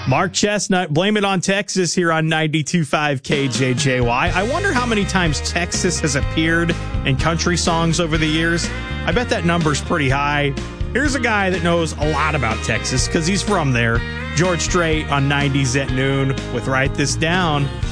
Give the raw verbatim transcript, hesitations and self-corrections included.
Mark Chestnut, blame it on Texas here on ninety-two point five K J J Y. I wonder how many times Texas has appeared in country songs over the years. I bet that number's pretty high. Here's a guy that knows a lot about Texas because he's from there. George Strait on nineties at noon with Write This Down.